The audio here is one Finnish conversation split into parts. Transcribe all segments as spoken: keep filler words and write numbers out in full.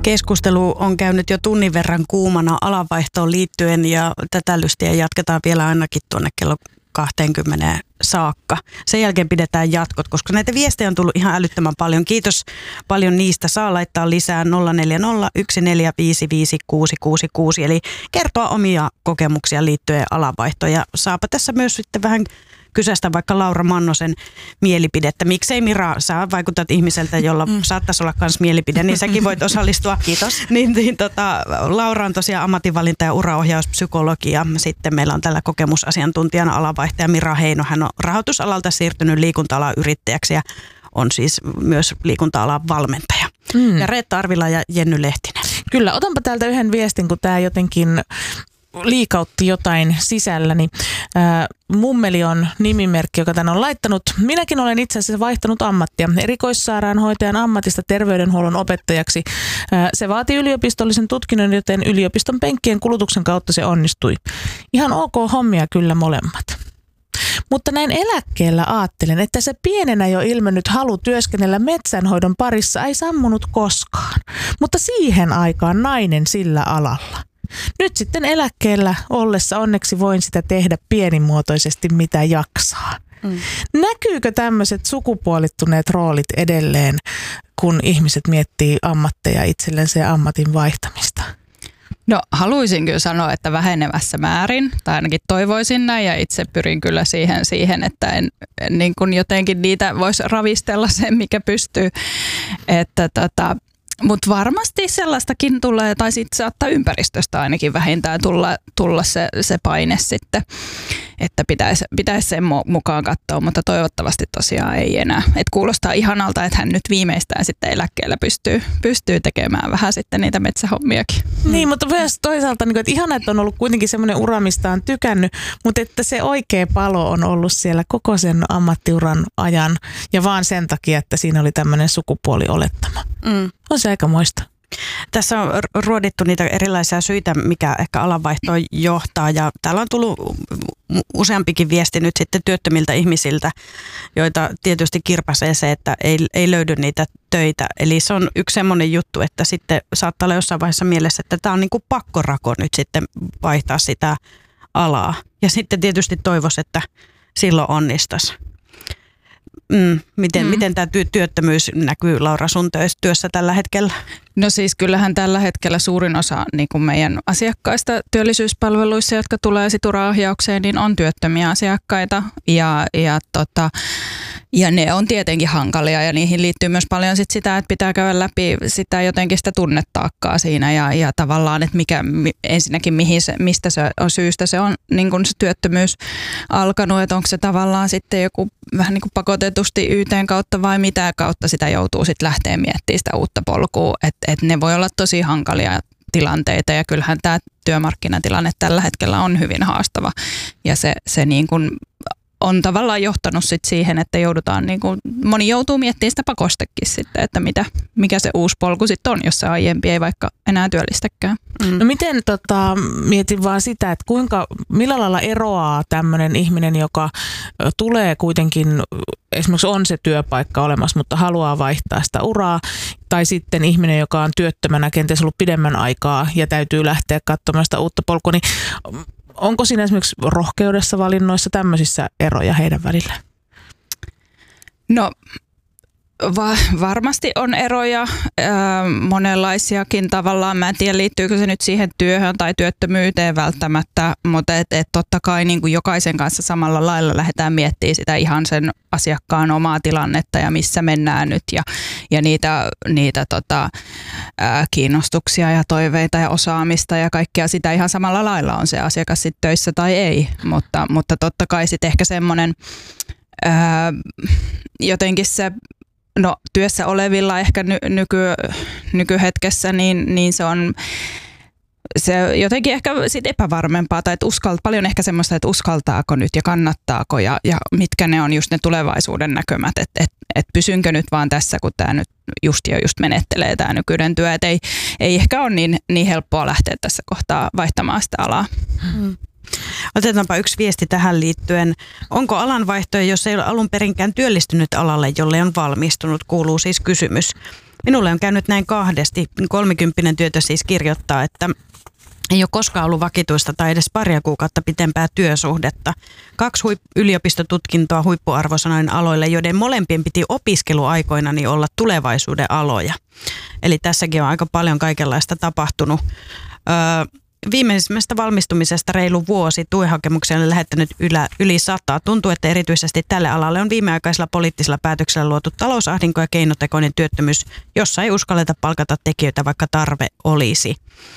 Keskustelu on käynyt jo tunnin verran kuumana alanvaihtoon liittyen ja tätä lystiä jatketaan vielä ainakin tuonne kello kaksikymmentä saakka. Sen jälkeen pidetään jatkot, koska näitä viestejä on tullut ihan älyttömän paljon. Kiitos paljon niistä. Saa laittaa lisää nolla neljä nolla yksi neljä viisi viisi kuusi kuusi kuusi, eli kertoa omia kokemuksia liittyen alanvaihtoon. Ja saapa tässä myös sitten vähän kyseistä vaikka Laura Mannosen mielipidettä. Miksei Mira, sä vaikutat ihmiseltä, jolla mm. saattaisi olla myös mielipide, niin säkin voit osallistua. Kiitos. Niin, niin, tota, Laura on tosiaan ammatinvalinta- ja uraohjauspsykologi ja sitten meillä on tällä kokemusasiantuntijana alanvaihtaja Mira Heino. Hän on rahoitusalalta siirtynyt liikunta-alan yrittäjäksi ja on siis myös liikunta-alan valmentaja. Mm. Ja Reetta Arvila ja Jenny Lehtinen. Kyllä, otanpa täältä yhden viestin, kun tämä jotenkin liikautti jotain sisällä, niin ää, Mummeli on nimimerkki, joka tän on laittanut. Minäkin olen itse asiassa vaihtanut ammattia erikoissairaanhoitajan ammatista terveydenhuollon opettajaksi. Ää, se vaati yliopistollisen tutkinnon, joten yliopiston penkkien kulutuksen kautta se onnistui. Ihan ok hommia kyllä molemmat. Mutta näin eläkkeellä ajattelen, että se pienenä jo ilmennyt halu työskennellä metsänhoidon parissa ei sammunut koskaan. Mutta siihen aikaan nainen sillä alalla. Nyt sitten eläkkeellä ollessa onneksi voin sitä tehdä pienimuotoisesti mitä jaksaa. Mm. Näkyykö tämmöiset sukupuolittuneet roolit edelleen, kun ihmiset miettii ammatteja itsellensä ja ammatin vaihtamista? No haluaisin kyllä sanoa, että vähenevässä määrin, tai ainakin toivoisin näin, ja itse pyrin kyllä siihen, siihen että en, niin kuin jotenkin niitä voisi ravistella sen, mikä pystyy, että tota, mutta varmasti sellaistakin tulee, tai sitten saattaa ympäristöstä ainakin vähintään tulla, tulla se, se paine sitten, että pitäisi, pitäisi sen mukaan katsoa, mutta toivottavasti tosiaan ei enää. Et kuulostaa ihanalta, että hän nyt viimeistään sitten eläkkeellä pystyy, pystyy tekemään vähän sitten niitä metsähommiakin. Niin, mutta myös toisaalta, niin kuin, että ihana, että on ollut kuitenkin semmoinen ura, mistä on tykännyt, mutta että se oikea palo on ollut siellä koko sen ammattiuran ajan ja vaan sen takia, että siinä oli tämmöinen sukupuoliolettama. Mm. On se aika moista. Tässä on ruodittu niitä erilaisia syitä, mikä ehkä alanvaihtoon johtaa, ja täällä on tullut useampikin viesti nyt sitten työttömiltä ihmisiltä, joita tietysti kirpaisee se, että ei, ei löydy niitä töitä. Eli se on yksi semmoinen juttu, että sitten saattaa olla jossain vaiheessa mielessä, että tämä on niin kuin pakkorako nyt sitten vaihtaa sitä alaa. Ja sitten tietysti toivoisi, että silloin onnistaisi. Mm, miten, mm. miten tämä työttömyys näkyy, Laura, sun työssä tällä hetkellä? No siis kyllähän tällä hetkellä suurin osa niin kuin meidän asiakkaista työllisyyspalveluissa, jotka tulee sit uraohjaukseen, niin on työttömiä asiakkaita ja, ja, tota, ja ne on tietenkin hankalia ja niihin liittyy myös paljon sit sitä, että pitää käydä läpi sitä jotenkin sitä tunnetaakkaa siinä ja, ja tavallaan, että mikä, ensinnäkin mihin se, mistä se on syystä se on niin kuin se työttömyys alkanut, että onko se tavallaan sitten joku vähän niin kuin pakotetusti Y T:n kautta vai mitä kautta sitä joutuu sitten lähteä miettimään sitä uutta polkua, että et ne voi olla tosi hankalia tilanteita ja kyllähän tämä työmarkkinatilanne tällä hetkellä on hyvin haastava ja se, se niin kuin on tavallaan johtanut sit siihen, että joudutaan, niin kuin, moni joutuu miettimään sitä pakostekin sitten, että mitä, mikä se uusi polku sitten on, jos se aiempi ei vaikka enää työllistäkään. Mm. No miten, tota, mietin vaan sitä, että kuinka, millä lailla eroaa tämmöinen ihminen, joka tulee kuitenkin, esimerkiksi on se työpaikka olemassa, mutta haluaa vaihtaa sitä uraa, tai sitten ihminen, joka on työttömänä kenties ollut pidemmän aikaa ja täytyy lähteä katsomaan sitä uutta polkua, niin onko siinä esimerkiksi rohkeudessa, valinnoissa tämmöisissä eroja heidän välillä? No va- varmasti on eroja, ää, monenlaisiakin tavallaan. Mä en tiedä, liittyykö se nyt siihen työhön tai työttömyyteen välttämättä, mutta et, et totta kai niin kuin jokaisen kanssa samalla lailla lähdetään miettimään sitä ihan sen asiakkaan omaa tilannetta ja missä mennään nyt ja, ja niitä, niitä tota, ää, kiinnostuksia ja toiveita ja osaamista ja kaikkea sitä ihan samalla lailla on se asiakas sitten töissä tai ei, mutta, mutta totta kai sitten ehkä semmoinen ää, jotenkin se no työssä olevilla ehkä ny, nyky, nykyhetkessä niin, niin se on se jotenkin ehkä sit epävarmempaa tai että uskalt, paljon ehkä semmoista, että uskaltaako nyt ja kannattaako ja, ja mitkä ne on just ne tulevaisuuden näkymät, että et, et pysynkö nyt vaan tässä, kun tämä nyt just ja just menettelee tämä nykyinen työ, että ei, ei ehkä ole niin, niin helppoa lähteä tässä kohtaa vaihtamaan sitä alaa. Hmm. Otetaanpa yksi viesti tähän liittyen. Onko alanvaihtoja, jos ei ole alun perinkään työllistynyt alalle, jolle on valmistunut, kuuluu siis kysymys. Minulle on käynyt näin kahdesti. Kolmikymppinen työtö siis kirjoittaa, että ei ole koskaan ollut vakituista tai edes paria kuukautta pitempää työsuhdetta. Kaksi huip- yliopistotutkintoa huippuarvosanojen aloille, joiden molempien piti opiskeluaikoinani olla tulevaisuuden aloja. Eli tässäkin on aika paljon kaikenlaista tapahtunut. Öö, Viimeisimmästä valmistumisesta reilu vuosi tuehakemuksia on lähettänyt ylä, yli sata. Tuntuu, että erityisesti tälle alalle on viimeaikaisilla poliittisilla päätöksillä luotu talousahdinko ja keinotekoinen työttömyys, jossa ei uskalleta palkata tekijöitä, vaikka tarve olisi.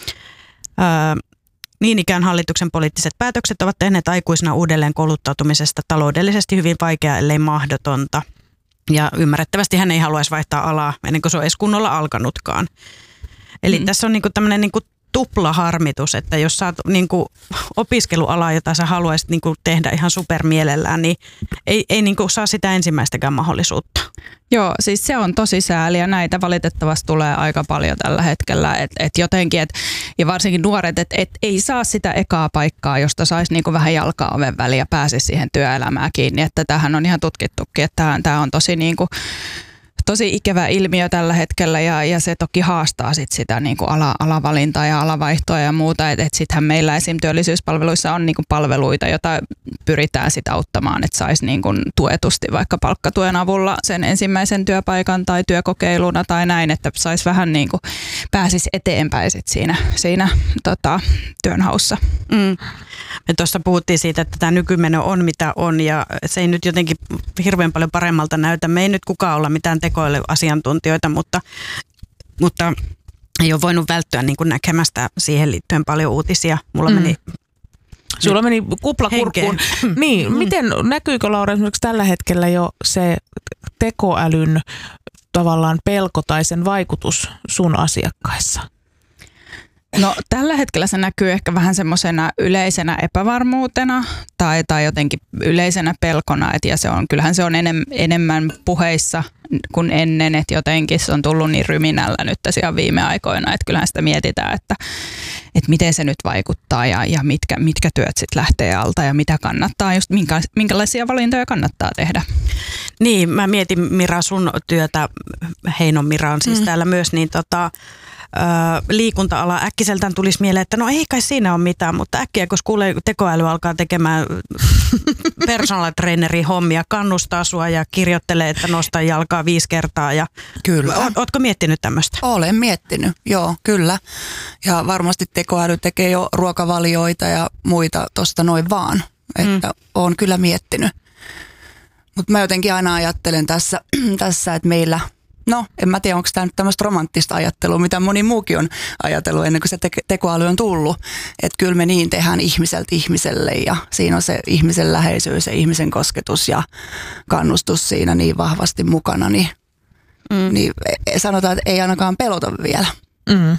Öö, niin ikään hallituksen poliittiset päätökset ovat tehneet aikuisena uudelleen kouluttautumisesta taloudellisesti hyvin vaikeaa, ellei mahdotonta. Ja ymmärrettävästi hän ei haluaisi vaihtaa alaa ennen kuin se on edes kunnolla alkanutkaan. Eli mm. tässä on niinku tämmöinen niinku tuplaharmitus, että jos saat niinku opiskelualaa, jota sä haluaisit niinku tehdä ihan supermielellään, niin ei, ei niinku saa sitä ensimmäistäkään mahdollisuutta. Joo, siis se on tosi sääli ja näitä valitettavasti tulee aika paljon tällä hetkellä, että et jotenkin, et, ja varsinkin nuoret, että et ei saa sitä ekaa paikkaa, josta saisi niinku vähän jalkaa oven väliin ja pääsisi siihen työelämään kiinni, että tämähän on ihan tutkittukin, että tämä on tosi niinku tosi ikävä ilmiö tällä hetkellä ja, ja se toki haastaa sit sitä niinku ala, alavalintaa ja alavaihtoa ja muuta. Että et sittenhän meillä esim. Työllisyyspalveluissa on niinku palveluita, joita pyritään sit auttamaan, että saisi niinku tuetusti vaikka palkkatuen avulla sen ensimmäisen työpaikan tai työkokeiluna tai näin, että saisi vähän niinku pääsisi eteenpäin sit siinä, siinä tota, työnhaussa. Mm. Me tuossa puhuttiin siitä, että tämä nykymeno on mitä on ja se ei nyt jotenkin hirveän paljon paremmalta näytä. Me ei nyt kukaan olla mitään tekoälyasiantuntijoita, mutta, mutta ei ole voinut välttyä niin kuin näkemästä siihen liittyen paljon uutisia. Mulla mm. meni Sulla meni kupla kurkkuun. Niin, mm. miten näkyykö Laura esimerkiksi tällä hetkellä jo se tekoälyn tavallaan pelko tai sen vaikutus sun asiakkaissa? No tällä hetkellä se näkyy ehkä vähän semmoisena yleisenä epävarmuutena tai, tai jotenkin yleisenä pelkona, et ja se on, kyllähän se on enem, enemmän puheissa kuin ennen, että jotenkin se on tullut niin ryminällä nyt tässä viime aikoina, että kyllähän sitä mietitään, että, että miten se nyt vaikuttaa ja, ja mitkä, mitkä työt sitten lähtee alta ja mitä kannattaa, just minkä, minkälaisia valintoja kannattaa tehdä. Niin, mä mietin Mira sun työtä, Heinon Mira on siis mm. täällä myös, niin tota liikunta-ala äkkiseltään tulisi mieleen, että no ei kai siinä ole mitään, mutta äkkiä kun kuulee tekoäly alkaa tekemään personal trainerin hommia, kannustaa sua ja kirjoittelee, että nostaa jalkaa viisi kertaa. Ja kyllä. O, ootko miettinyt tämmöistä? Olen miettinyt, joo, kyllä. Ja varmasti tekoäly tekee jo ruokavalioita ja muita tosta noin vaan, että mm. olen kyllä miettinyt. Mutta mä jotenkin aina ajattelen tässä, tässä että meillä no, en mä tiedä, onko tämä nyt tämmöistä romanttista ajattelua, mitä moni muukin on ajatellut ennen kuin se te- tekoäly on tullut. Että kyllä me niin tehdään ihmiseltä ihmiselle ja siinä on se ihmisen läheisyys ja ihmisen kosketus ja kannustus siinä niin vahvasti mukana. Niin, mm. niin sanotaan, että ei ainakaan pelota vielä. Mm.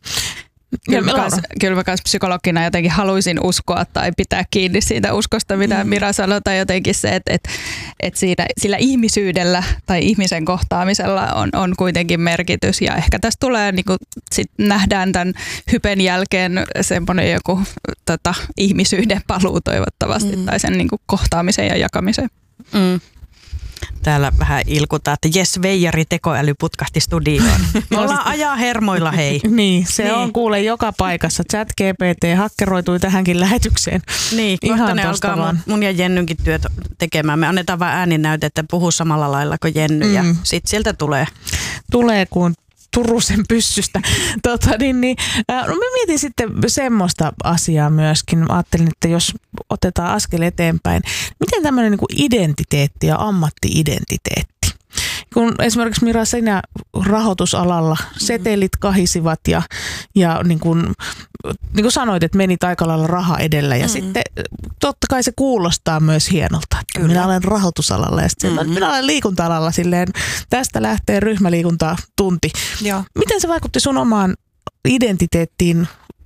Kyllä mä, kans, kyllä mä kans psykologina jotenkin haluaisin uskoa tai pitää kiinni siitä uskosta, mitä mm. Mira sanoi, tai jotenkin se, että, että, että siinä, sillä ihmisyydellä tai ihmisen kohtaamisella on, on kuitenkin merkitys. Ja ehkä tässä tulee, niin kuin sit nähdään tämän hypen jälkeen semmoinen joku tota, ihmisyyden paluu toivottavasti, mm. tai sen niin kuin kohtaamisen ja jakamisen. Mm. Täällä vähän ilkutaan, että jes, veijari tekoäly putkahti studioon. Me ollaan ajaa hermoilla, hei. Niin, se niin. on kuule joka paikassa. ChatGPT hakkeroitui tähänkin lähetykseen. Niin, kohta ne alkaa mun, mun ja Jennynkin työt tekemään. Me annetaan vaan ääninäyte, että puhuu samalla lailla kuin Jenny mm. ja sit sieltä tulee. Tulee kuin Turusen pyssystä. Tota, niin, niin, äh, no mä mietin sitten semmoista asiaa myöskin. Mä ajattelin, että jos otetaan askel eteenpäin, miten tämmöinen niin kuin identiteetti ja ammatti-identiteetti? Kun esimerkiksi Mira, sinä rahoitusalalla setelit kahisivat ja, ja niin kuin, niin kuin sanoit, että menit aika lailla raha edellä ja mm. sitten totta kai se kuulostaa myös hienolta, että minä olen rahoitusalalla ja sitten mm-hmm. minä olen liikunta-alalla silleen, tästä lähtee ryhmäliikuntatunti. Joo. Miten se vaikutti sun omaan identiteettiin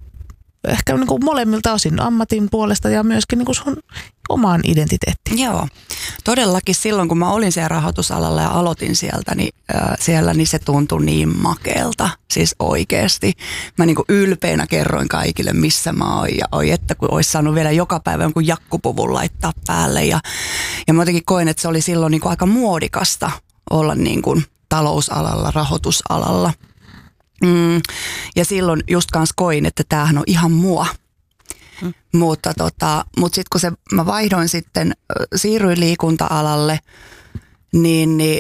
ehkä niin kuin molemmilta osin, ammatin puolesta ja myöskin niin kuin sun omaan identiteettiin? Joo, todellakin silloin kun mä olin siellä rahoitusalalla ja aloitin sieltä, niin, äh, siellä, niin se tuntui niin makeelta, siis oikeasti. Mä niin kuin ylpeänä kerroin kaikille, missä mä oon ja oi, että kun olisi saanut vielä joka päivä jonkun jakkupuvun laittaa päälle. Ja, ja mä jotenkin koin, että se oli silloin niin kuin aika muodikasta olla niin kuin talousalalla, rahoitusalalla. Mm, ja silloin just kans koin, että tämähän on ihan mua. Mm. Mutta tota, mut sitten kun se, mä vaihdoin sitten, siirryin liikunta-alalle, niin, niin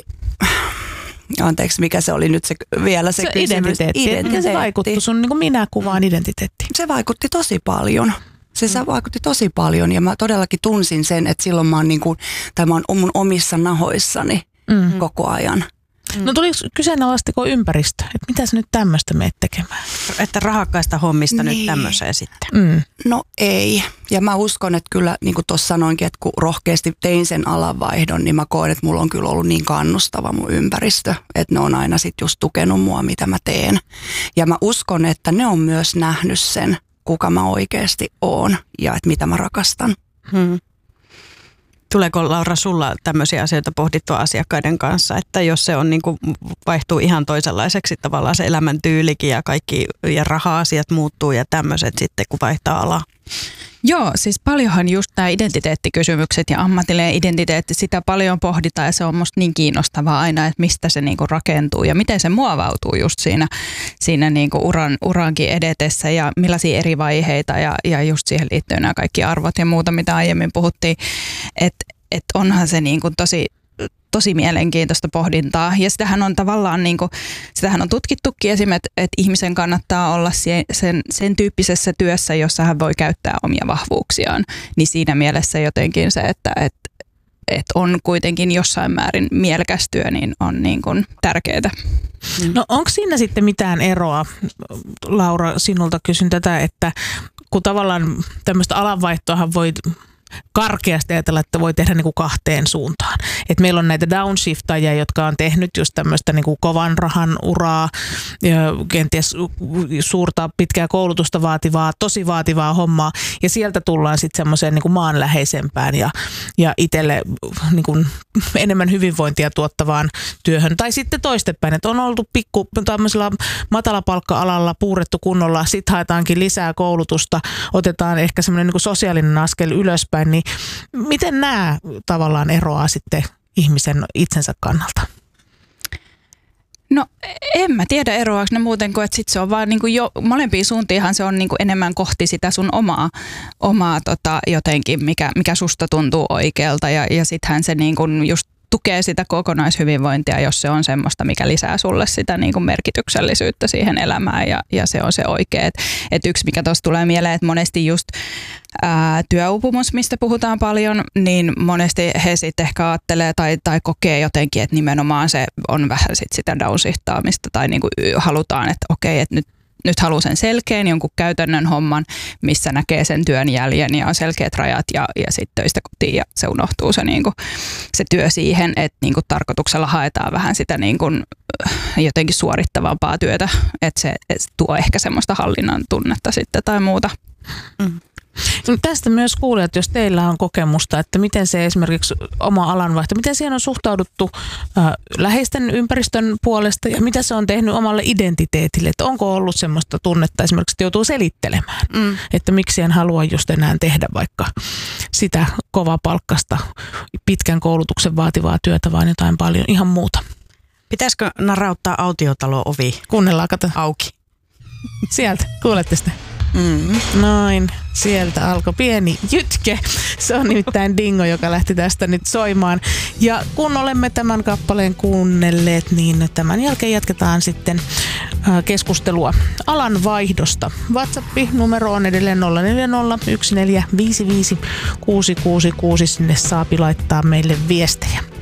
anteeksi, mikä se oli nyt se, vielä se, se kysymys. Identiteetti. identiteetti. Miten se vaikutti sun niin kuin minäkuvaan identiteettiin? Se vaikutti tosi paljon. Se mm. vaikutti tosi paljon ja mä todellakin tunsin sen, että silloin mä oon, niin kuin, tai mä oon mun omissa nahoissani mm-hmm. koko ajan. Mm. No tuliko kyseenalaistiko ympäristö, että mitä sä nyt tämmöistä meet tekemään? Että rahakkaista hommista niin. nyt tämmöiseen sitten. Mm. No ei. Ja mä uskon, että kyllä, niin kuin tuossa sanoinkin, että kun rohkeasti tein sen alanvaihdon, niin mä koen, että mulla on kyllä ollut niin kannustava mun ympäristö, että ne on aina sitten just tukenut mua, mitä mä teen. Ja mä uskon, että ne on myös nähnyt sen, kuka mä oikeasti oon ja että mitä mä rakastan. Hmm. Tuleeko Laura sulla tämmöisiä asioita pohdittua asiakkaiden kanssa, että jos se on niin kuin vaihtuu ihan toisenlaiseksi tavallaan se elämäntyylikin ja kaikki ja raha-asiat muuttuu ja tämmöiset sitten kun vaihtaa alaa? Joo, siis paljonhan just nämä identiteettikysymykset ja ammatillinen identiteetti, sitä paljon pohditaan ja se on musta niin kiinnostavaa aina, että mistä se niinku rakentuu ja miten se muovautuu just siinä, siinä niinku uran, urankin edetessä ja millaisia eri vaiheita ja, ja just siihen liittyy nämä kaikki arvot ja muuta, mitä aiemmin puhuttiin, että et onhan se niinku tosi tosi mielenkiintoista pohdintaa ja sitähän on tavallaan niin kuin, sitähän on tutkittukin esimerkiksi, että, että ihmisen kannattaa olla sen, sen, sen tyyppisessä työssä, jossa hän voi käyttää omia vahvuuksiaan, niin siinä mielessä jotenkin se, että, että, että on kuitenkin jossain määrin mielekäs työ, niin on niin kuin tärkeää. No onko siinä sitten mitään eroa, Laura, sinulta kysyn tätä, että kun tavallaan tämmöistä alanvaihtoahan voi karkeasti ajatella, että voi tehdä niin kuin kahteen suuntaan. Et meillä on näitä downshiftajia, jotka on tehnyt just tämmöistä niin kuin kovan rahan uraa, ja kenties suurta pitkää koulutusta vaativaa, tosi vaativaa hommaa, ja sieltä tullaan sitten semmoiseen niin kuin maanläheisempään ja, ja itselle niin kuin enemmän hyvinvointia tuottavaan työhön. Tai sitten toistepäin, että on oltu pikku tämmöisellä matalapalkka-alalla puurettu kunnolla, sitten haetaankin lisää koulutusta, otetaan ehkä semmoinen niin kuin sosiaalinen askel ylöspäin, niin miten nämä tavallaan eroaa sitten ihmisen itsensä kannalta? No en mä tiedä eroaako ne muuten kuin, että sit se on vaan niinku jo, molempiin suuntiinhan se on niinku enemmän kohti sitä sun omaa, omaa tota jotenkin, mikä, mikä susta tuntuu oikealta ja, ja sittenhän se niinku just tukee sitä kokonaishyvinvointia, jos se on semmoista, mikä lisää sulle sitä niin kuin merkityksellisyyttä siihen elämään ja, ja se on se oikea. Et, et yksi, mikä tuossa tulee mieleen, että monesti just ää, työuupumus, mistä puhutaan paljon, niin monesti he sitten ehkä ajattelee tai, tai kokee jotenkin, että nimenomaan se on vähän sit sitä downshiftaamista tai niin kuin halutaan, että okei, että nyt Nyt haluaa sen selkeän jonkun käytännön homman, missä näkee sen työn jäljen ja on selkeät rajat ja, ja sitten töistä kotiin ja se unohtuu se, niinku, se työ siihen, että niinku, tarkoituksella haetaan vähän sitä niinku, jotenkin suorittavampaa työtä, että se et tuo ehkä semmoista hallinnan tunnetta sitten tai muuta. Mm. Tästä myös kuulijat, jos teillä on kokemusta, että miten se esimerkiksi oma alanvaihto, miten siihen on suhtauduttu äh, läheisten ympäristön puolesta ja mitä se on tehnyt omalle identiteetille, että onko ollut semmoista tunnetta esimerkiksi, että joutuu selittelemään, mm. että miksi en halua just enää tehdä vaikka sitä kovapalkkasta, pitkän koulutuksen vaativaa työtä, vaan jotain paljon ihan muuta. Pitäisikö narauttaa autiotalo-ovi? Kuunnellaan, kato. Auki. Sieltä, kuulette sitä? Mm. Noin, sieltä alkoi pieni jytke. Se on nimittäin Dingo, joka lähti tästä nyt soimaan. Ja kun olemme tämän kappaleen kuunnelleet, niin tämän jälkeen jatketaan sitten keskustelua alan vaihdosta. WhatsApp-numero on edelleen nolla neljä nolla yksi neljä viisi viisi kuusi kuusi kuusi. Sinne saapi laittaa meille viestejä.